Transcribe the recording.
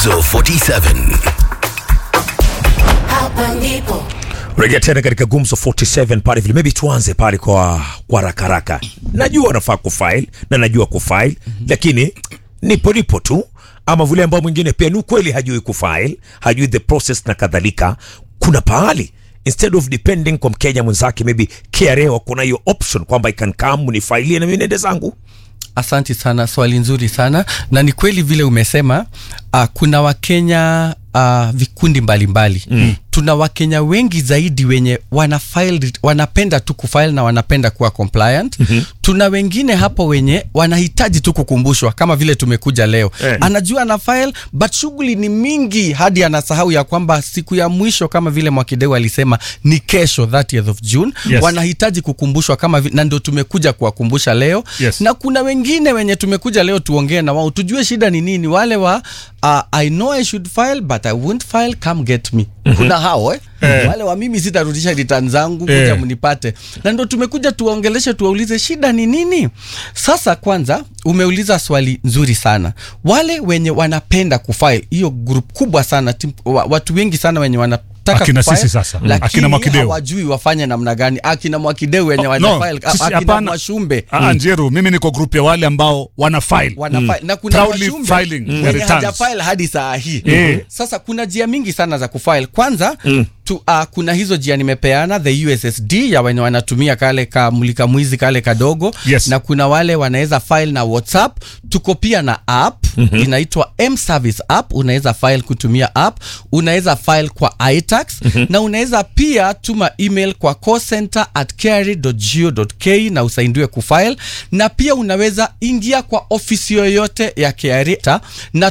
Gumzo 47. Hapa ndipo rejea tena katika Gumzo 47 pale vile. Maybe tuanze pale kwa haraka. Najua nafaa kufile na najua kufile, lakini nipo tu, ama vile ambao mwingine pia ni kweli hajui kufile, hajui the process na kadhalika. Kuna pahali instead of depending kwa Mkenya mwenzake, maybe KRA wako na hiyo option kwamba I can come ni file na mimi nende zangu. Asante sana, swali nzuri sana, na ni kweli vile umesema. Kuna Wakenya vikundi mbalimbali. Tuna Wakenya wengi zaidi wenye wanapenda tu kufile na wanapenda kuwa compliant. Tuna wengine hapo wenye wanahitaji tu kukumbushwa, kama vile tumekuja leo. Anajua ana file but shughuli ni mingi hadi anasahau ya kwamba siku ya mwisho kama vile Mwakideu alisema ni kesho 30th of June. Wanahitaji kukumbushwa kama na ndio tumekuja kuwakumbusha leo. Na kuna wengine wenye tumekuja leo tuongee na wao tujue shida ni nini. Wale wa I know I should file but I won't file, come get me. Kuna hao wale wa mimi sitarudisha return zangu, kuja mnipate. Na ndio tumekuja tuongeleshe, tuwaulize shida ni nini. Sasa kwanza umeuliza swali nzuri sana. Wale wenye wanapenda kufile, hiyo group kubwa sana, watu wengi sana wenye akina sisi sasa, akina Mwakideu hawajui wafanye namna gani. Akina Mwakideu wenye wanafile, akina Mwashumbe. Njeru, mimi niko group ya wale ambao wanafile. Na kuna Mwashumbe wenye hajafile hadi saa hii. Sasa kuna njia mingi sana za kufile. Kwanza kuna hizo njia nimepeana, the USSD ya wenye wanatumia kale ka mulika mwizi kale kadogo. Na kuna wale wanaweza file na WhatsApp. Tuko pia na app inaitwa M-Service app, unaweza file kutumia app. Unaweza file kwa iTax. Na unaweza pia tuma email kwa callcenter@kra.go.ke na usaidie kufile. Na pia unaweza ingia kwa ofisi yoyote ya KRA na